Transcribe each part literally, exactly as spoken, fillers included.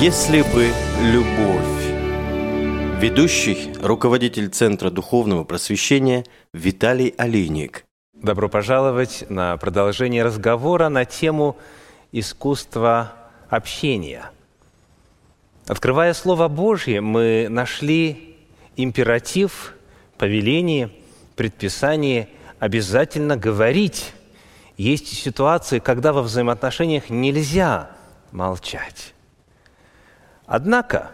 Если бы любовь. Ведущий, руководитель Центра духовного просвещения Виталий Олейник. Добро пожаловать на продолжение разговора на тему искусства общения. Открывая Слово Божье, мы нашли императив, повеление, предписание обязательно говорить. Есть ситуации, когда во взаимоотношениях нельзя молчать. Однако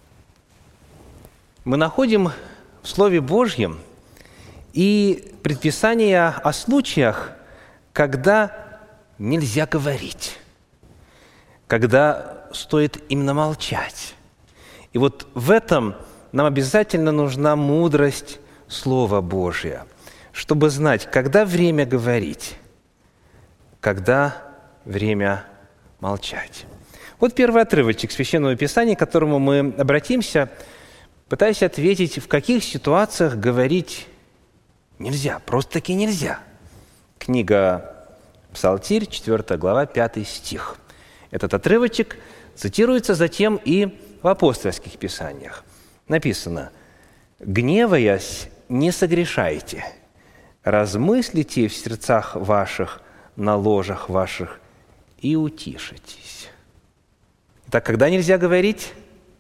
мы находим в Слове Божьем и предписания о случаях, когда нельзя говорить, когда стоит именно молчать. И вот в этом нам обязательно нужна мудрость Слова Божия, чтобы знать, когда время говорить, когда время молчать. Вот первый отрывочек Священного Писания, к которому мы обратимся, пытаясь ответить, в каких ситуациях говорить нельзя, просто-таки нельзя. Книга Псалтирь, четвёртая глава, пятый стих. Этот отрывочек цитируется затем и в апостольских писаниях. Написано: «Гневаясь, не согрешайте, размыслите в сердцах ваших, на ложах ваших, и утишитесь». Так, когда нельзя говорить?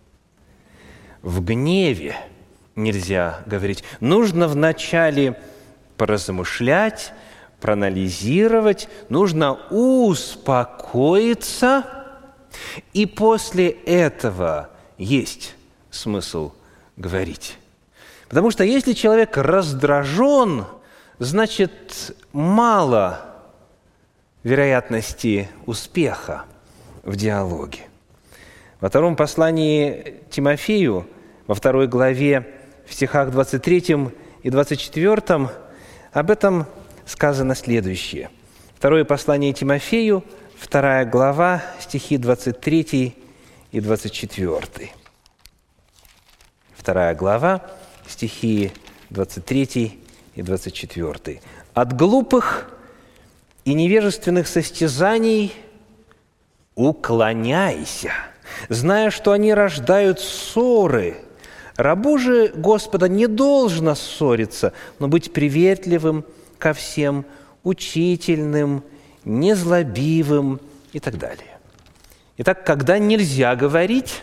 В гневе нельзя говорить. Нужно вначале поразмышлять, проанализировать, нужно успокоиться, и после этого есть смысл говорить. Потому что если человек раздражен, значит, мало вероятности успеха в диалоге. Во втором послании Тимофею, во второй главе, в стихах двадцать третьем и двадцать четвёртом, об этом сказано следующее. Второе послание Тимофею, вторая глава, стихи двадцать третий и двадцать четвёртый. Вторая глава, стихи двадцать третий и двадцать четвёртый. «От глупых и невежественных состязаний уклоняйся, зная, что они рождают ссоры. Рабу же Господа не должно ссориться, но быть приветливым ко всем, учительным, незлобивым» и так далее. Итак, когда нельзя говорить?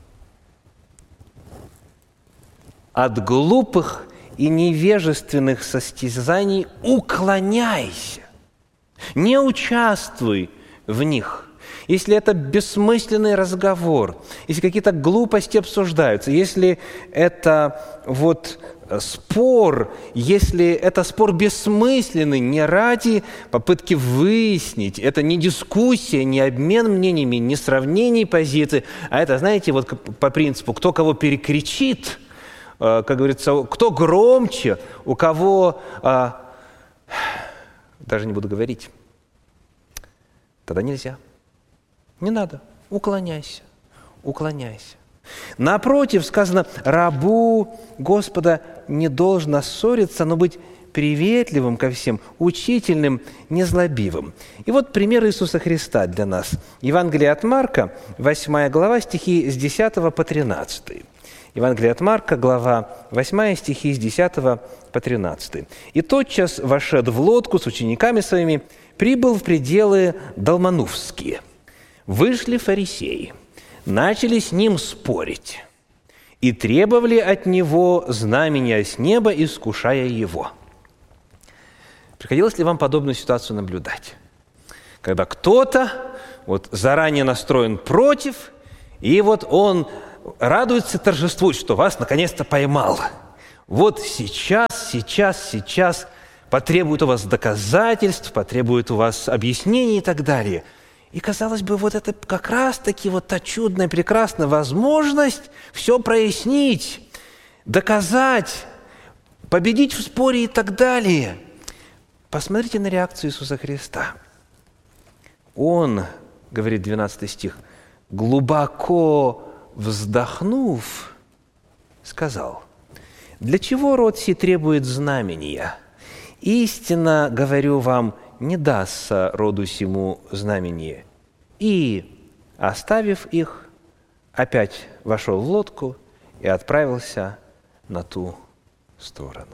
От глупых и невежественных состязаний уклоняйся, не участвуй в них. Если это бессмысленный разговор, если какие-то глупости обсуждаются, если это вот спор, если это спор бессмысленный, не ради попытки выяснить, это не дискуссия, не обмен мнениями, не сравнение позиций, а это, знаете, вот по принципу, кто кого перекричит, как говорится, кто громче, у кого, даже не буду говорить, тогда нельзя. Не надо, уклоняйся, уклоняйся. Напротив, сказано, рабу Господа не должно ссориться, но быть приветливым ко всем, учительным, незлобивым. И вот пример Иисуса Христа для нас. Евангелие от Марка, восьмая глава, стихи с десятого по тринадцатый. Евангелие от Марка, глава восьмая, стихи с десятого по тринадцатый. «И тотчас, вошед в лодку с учениками своими, прибыл в пределы Далманувские. Вышли фарисеи, начали с ним спорить и требовали от него знамения с неба, искушая его». Приходилось ли вам подобную ситуацию наблюдать? Когда кто-то вот заранее настроен против, и вот он радуется, торжествует, что вас наконец-то поймал. Вот сейчас, сейчас, сейчас потребует у вас доказательств, потребует у вас объяснений и так далее. И, казалось бы, вот это как раз-таки вот та чудная, прекрасная возможность все прояснить, доказать, победить в споре и так далее. Посмотрите на реакцию Иисуса Христа. Он, говорит двенадцатый стих, глубоко вздохнув, сказал: «Для чего род сей требует знамения? Истинно говорю вам, не дастся роду сему знамение». И, оставив их, опять вошел в лодку и отправился на ту сторону.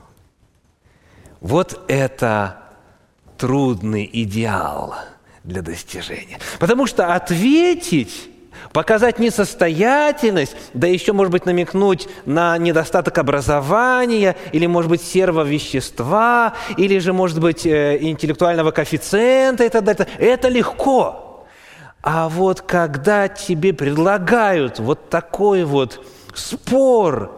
Вот это трудный идеал для достижения. Потому что ответить, показать несостоятельность, да еще, может быть, намекнуть на недостаток образования, или, может быть, серого вещества, или же, может быть, интеллектуального коэффициента и так далее, это легко. А вот когда тебе предлагают вот такой вот спор,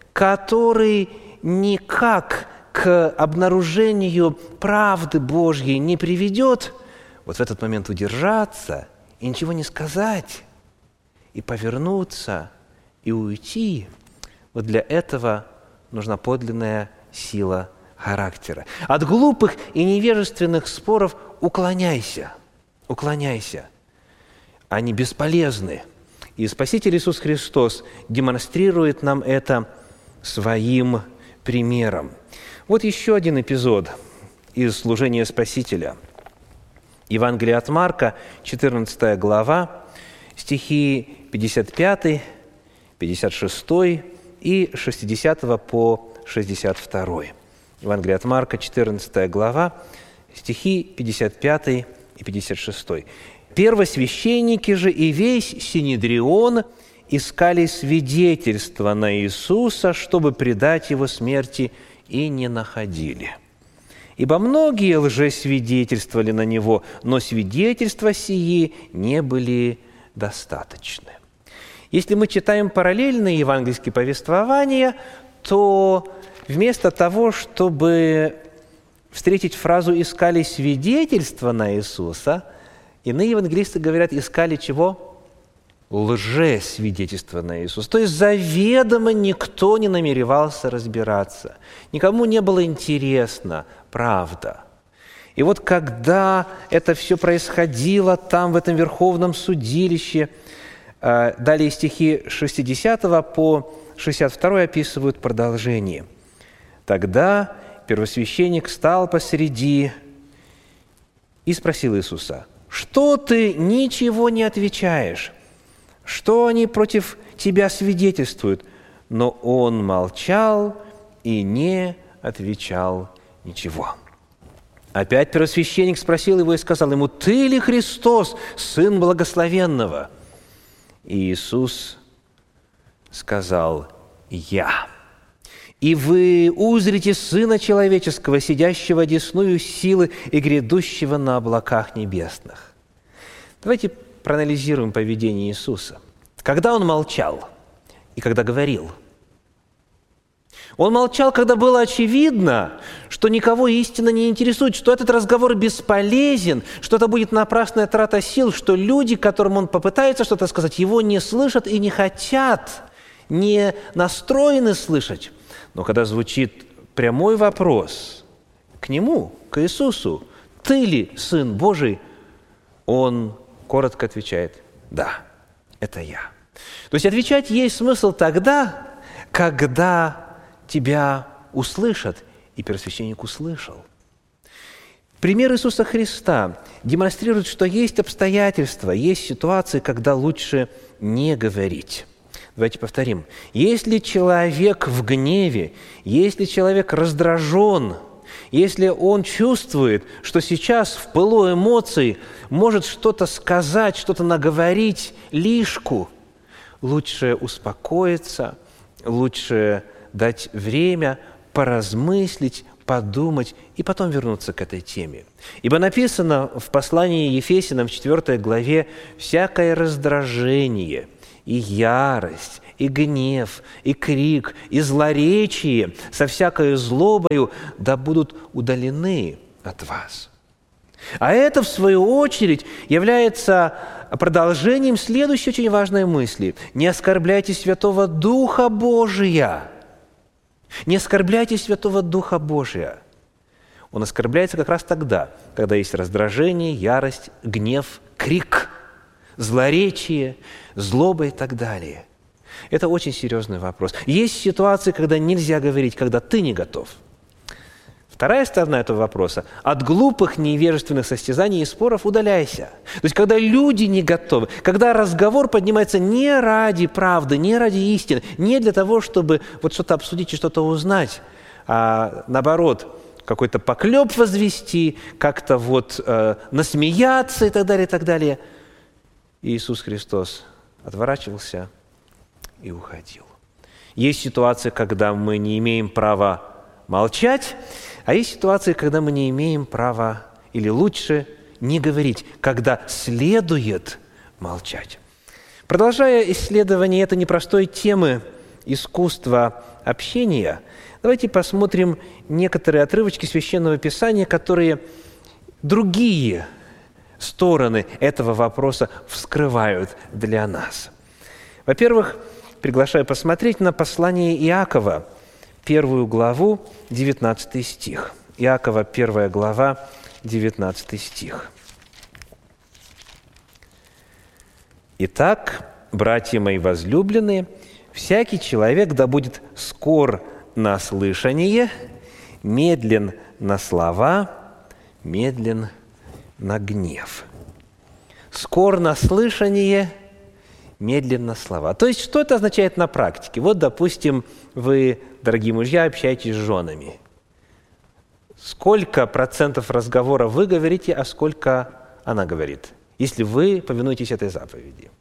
который никак к обнаружению правды Божьей не приведет, вот в этот момент удержаться и ничего не сказать, и повернуться, и уйти, вот для этого нужна подлинная сила характера. От глупых и невежественных споров уклоняйся, уклоняйся. Они бесполезны. И Спаситель Иисус Христос демонстрирует нам это своим примером. Вот еще один эпизод из служения Спасителя. Евангелие от Марка, четырнадцатая глава, стихи пятьдесят пятый, пятьдесят шестой и шестидесятый по шестьдесят второй. Евангелие от Марка, четырнадцатая глава, стихи пятьдесят пятый и пятьдесят шестой. «Первосвященники же и весь Синедрион искали свидетельства на Иисуса, чтобы предать Его смерти, и не находили. Ибо многие лжесвидетельствовали на Него, но свидетельства сии не были достаточны». Если мы читаем параллельные евангельские повествования, то вместо того, чтобы встретить фразу «искали свидетельства на Иисуса», иные евангелисты говорят «искали чего?» Лжесвидетельства на Иисуса. То есть заведомо никто не намеревался разбираться. Никому не было интересно правда. И вот когда это все происходило там, в этом верховном судилище, далее стихи шестидесятого по шестьдесят второй описывают продолжение. «Тогда первосвященник стал посреди и спросил Иисуса: «Что ты ничего не отвечаешь? Что они против тебя свидетельствуют?» Но он молчал и не отвечал ничего. Опять первосвященник спросил его и сказал ему: «Ты ли Христос, Сын Благословенного?» И Иисус сказал: «Я. И вы узрите Сына Человеческого, сидящего одесную силы и грядущего на облаках небесных». Давайте проанализируем поведение Иисуса. Когда Он молчал и когда говорил? Он молчал, когда было очевидно, что никого истина не интересует, что этот разговор бесполезен, что это будет напрасная трата сил, что люди, которым он попытается что-то сказать, его не слышат и не хотят, не настроены слышать. Но когда звучит прямой вопрос к Нему, к Иисусу: «Ты ли Сын Божий?», Он коротко отвечает: «Да, это я». То есть отвечать есть смысл тогда, когда тебя услышат, и первосвященник услышал. Пример Иисуса Христа демонстрирует, что есть обстоятельства, есть ситуации, когда лучше не говорить. Давайте повторим. Если человек в гневе, если человек раздражен, если он чувствует, что сейчас в пылу эмоций может что-то сказать, что-то наговорить лишку, лучше успокоиться, лучше дать время поразмыслить, подумать и потом вернуться к этой теме. Ибо написано в послании Ефесянам в четвёртой главе: «Всякое раздражение и ярость, и гнев, и крик, и злоречие со всякою злобою да будут удалены от вас». А это, в свою очередь, является продолжением следующей очень важной мысли: «Не оскорбляйте Святого Духа Божия». Не оскорбляйте Святого Духа Божия. Он оскорбляется как раз тогда, когда есть раздражение, ярость, гнев, крик, злоречие, злоба и так далее. Это очень серьезный вопрос. Есть ситуации, когда нельзя говорить, когда ты не готов. Вторая сторона этого вопроса – от глупых, невежественных состязаний и споров удаляйся. То есть, когда люди не готовы, когда разговор поднимается не ради правды, не ради истины, не для того, чтобы вот что-то обсудить и что-то узнать, а наоборот, какой-то поклеп возвести, как-то вот э, насмеяться и так далее, и так далее. Иисус Христос отворачивался и уходил. Есть ситуации, когда мы не имеем права молчать, а есть ситуации, когда мы не имеем права, или лучше не говорить, когда следует молчать. Продолжая исследование этой непростой темы искусства общения, давайте посмотрим некоторые отрывочки Священного Писания, которые другие стороны этого вопроса вскрывают для нас. Во-первых, приглашаю посмотреть на послание Иакова, первую главу, девятнадцатый стих. Иакова, первая глава, девятнадцатый стих. «Итак, братья мои возлюбленные, всякий человек да будет скор на слышание, медлен на слова, медлен на гнев». Скор на слышание, медлен на слова. То есть, что это означает на практике? Вот, допустим, вы, дорогие мужья, общаетесь с женами. Сколько процентов разговора вы говорите, а сколько она говорит, если вы повинуетесь этой заповеди?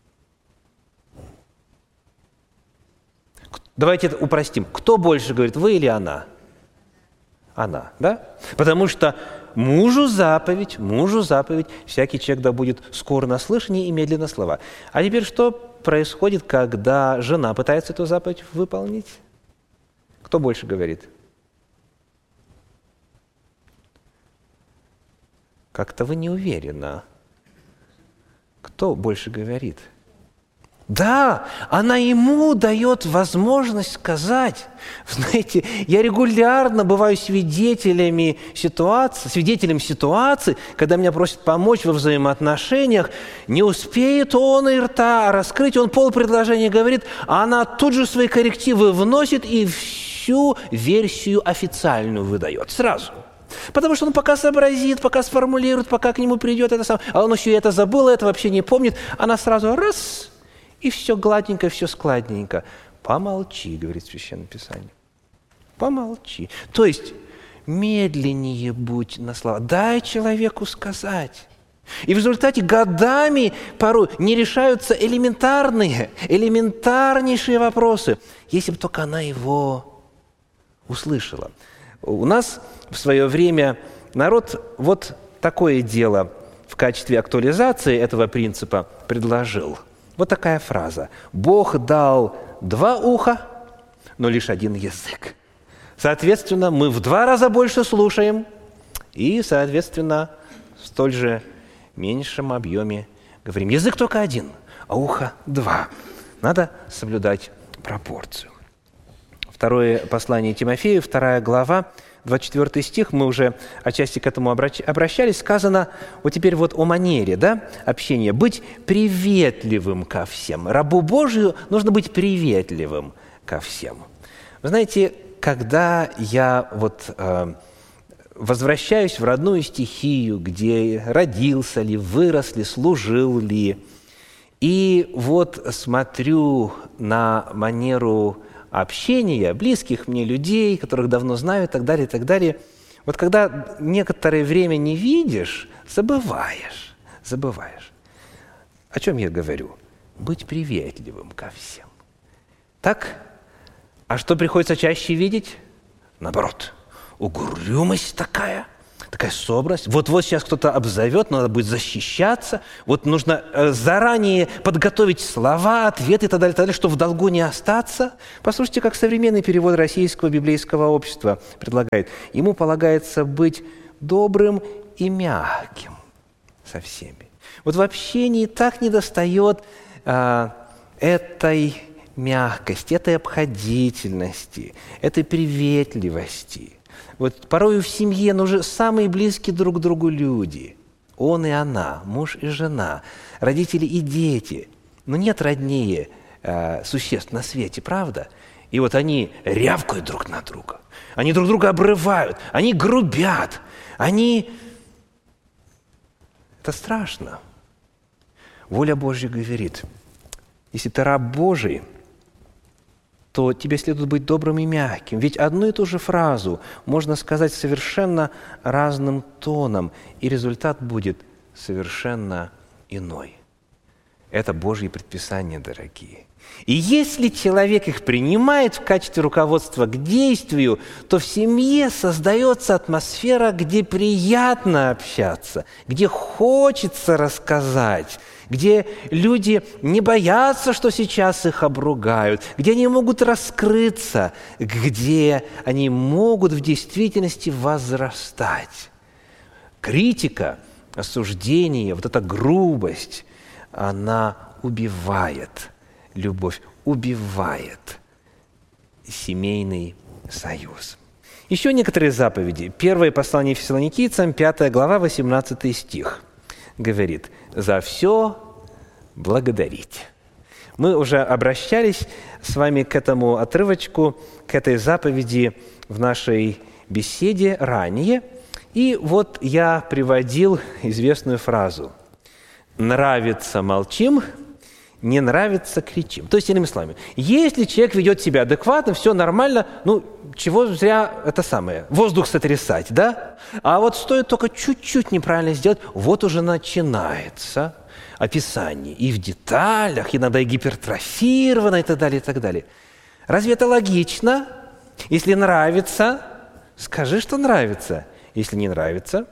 Давайте это упростим. Кто больше говорит, вы или она? Она, да? Потому что мужу заповедь, мужу заповедь, всякий человек да будет скор на слышание и медленно слова. А теперь что происходит, когда жена пытается эту заповедь выполнить? Кто больше говорит? Как-то вы не уверены. Кто больше говорит? Да, она ему дает возможность сказать. Знаете, я регулярно бываю свидетелями ситуации, свидетелем ситуации, когда меня просят помочь во взаимоотношениях. Не успеет он и рта раскрыть, он полпредложения говорит, а она тут же свои коррективы вносит и всю версию официальную выдает сразу. Потому что он пока сообразит, пока сформулирует, пока к нему придет это самое, а он еще и это забыл, это вообще не помнит, она сразу раз – и все гладненько, все складненько. Помолчи, говорит Священное Писание. Помолчи. То есть медленнее будь на слова. Дай человеку сказать. И в результате годами порой не решаются элементарные, элементарнейшие вопросы, если бы только она его услышала. У нас в свое время народ вот такое дело в качестве актуализации этого принципа предложил. Вот такая фраза. Бог дал два уха, но лишь один язык. Соответственно, мы в два раза больше слушаем и, соответственно, в столь же меньшем объеме говорим. Язык только один, а ухо два. Надо соблюдать пропорцию. Второе послание Тимофею, вторая глава, двадцать четвёртый стих, мы уже отчасти к этому обращались, сказано вот теперь вот о манере, да, общения. Быть приветливым ко всем. Рабу Божию нужно быть приветливым ко всем. Вы знаете, когда я вот э, возвращаюсь в родную стихию, где родился ли, вырос ли, служил ли, и вот смотрю на манеру общения близких мне людей, которых давно знаю и так далее, и так далее. Вот когда некоторое время не видишь, забываешь, забываешь. О чем я говорю? Быть приветливым ко всем. Так? А что приходится чаще видеть? Наоборот, угрюмость такая, такая собранность. Вот-вот сейчас кто-то обзовет, надо будет защищаться. Вот нужно заранее подготовить слова, ответы и так далее, так далее, чтобы в долгу не остаться. Послушайте, как современный перевод Российского библейского общества предлагает. Ему полагается быть добрым и мягким со всеми. Вот в общении так недостает а, этой мягкости, этой обходительности, этой приветливости. Вот порой в семье нужны самые близкие друг к другу люди. Он и она, муж и жена, родители и дети. Но нет роднее э, существ на свете, правда? И вот они рявкают друг на друга. Они друг друга обрывают, они грубят, они... Это страшно. Воля Божья говорит, если ты раб Божий, то тебе следует быть добрым и мягким. Ведь одну и ту же фразу можно сказать совершенно разным тоном, и результат будет совершенно иной. Это Божьи предписания, дорогие. И если человек их принимает в качестве руководства к действию, то в семье создается атмосфера, где приятно общаться, где хочется рассказать, где люди не боятся, что сейчас их обругают, где они могут раскрыться, где они могут в действительности возрастать. Критика, осуждение, вот эта грубость, она убивает любовь, убивает семейный союз. Еще некоторые заповеди. Первое послание Фессалоникийцам, пятая глава, восемнадцатый стих, говорит: «За все благодарить». Мы уже обращались с вами к этому отрывочку, к этой заповеди в нашей беседе ранее. И вот я приводил известную фразу: «Нравится – молчим, не нравится – кричим». То есть, иными словами, если человек ведет себя адекватно, все нормально, ну, чего зря это самое, воздух сотрясать, да? А вот стоит только чуть-чуть неправильно сделать, вот уже начинается описание. И в деталях, иногда и гипертрофировано, и так далее, и так далее. Разве это логично? Если нравится, скажи, что нравится. Если не нравится,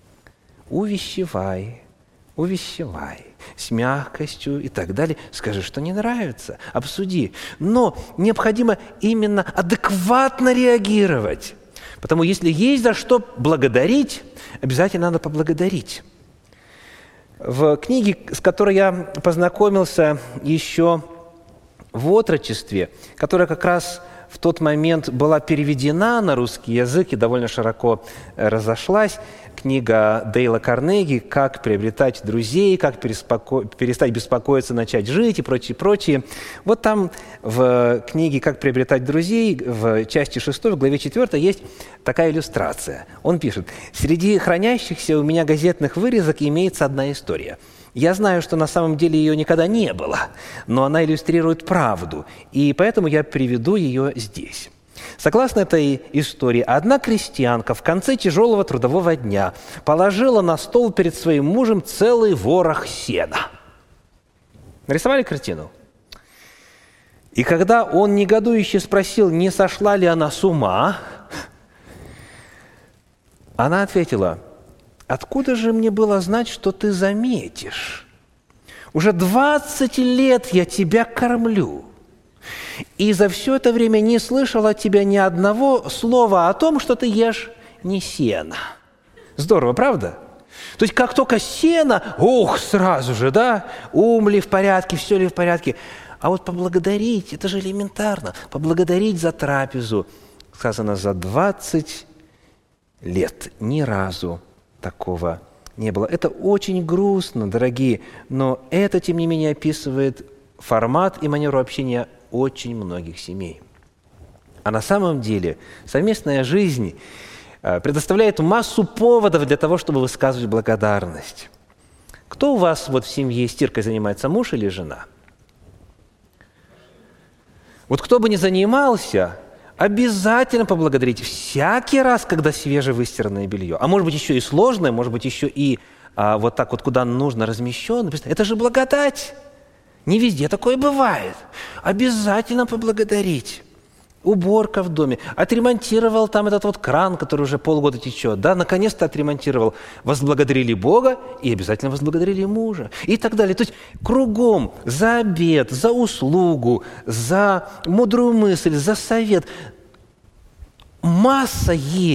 увещевай. Увещевай с мягкостью и так далее. Скажи, что не нравится, обсуди. Но необходимо именно адекватно реагировать. Потому если есть за что благодарить, обязательно надо поблагодарить. В книге, с которой я познакомился еще в отрочестве, которая как раз в тот момент была переведена на русский язык и довольно широко разошлась, книга Дейла Карнеги «Как приобретать друзей», «Как переспоко... перестать беспокоиться, начать жить» и прочее, прочее. Вот там в книге «Как приобретать друзей» в части шестой, в главе четвёртой есть такая иллюстрация. Он пишет: «Среди хранящихся у меня газетных вырезок имеется одна история. Я знаю, что на самом деле ее никогда не было, но она иллюстрирует правду, и поэтому я приведу ее здесь». Согласно этой истории, одна крестьянка в конце тяжелого трудового дня положила на стол перед своим мужем целый ворох сена. Нарисовали картину? И когда он негодующе спросил, не сошла ли она с ума, она ответила: «Откуда же мне было знать, что ты заметишь? Уже двадцать лет я тебя кормлю, и за все это время не слышала от тебя ни одного слова о том, что ты ешь не сено». Здорово, правда? То есть как только сено, ух, сразу же, да, ум ли в порядке, все ли в порядке. А вот поблагодарить, это же элементарно. Поблагодарить за трапезу, сказано, за двадцать лет ни разу такого не было. Это очень грустно, дорогие, но это, тем не менее, описывает формат и манеру общения очень многих семей. А на самом деле совместная жизнь предоставляет массу поводов для того, чтобы высказывать благодарность. Кто у вас вот в семье стиркой занимается, муж или жена? Вот кто бы ни занимался, обязательно поблагодарить всякий раз, когда свежевыстиранное белье. А может быть, еще и сложное, может быть, еще и а, вот так вот, куда нужно, размещено. Это же благодать. Не везде такое бывает. Обязательно поблагодарить. Уборка в доме. Отремонтировал там этот вот кран, который уже полгода течет. Да, наконец-то отремонтировал. Возблагодарили Бога и обязательно возблагодарили мужа. И так далее. То есть кругом за обед, за услугу, за мудрую мысль, за совет. Масса есть.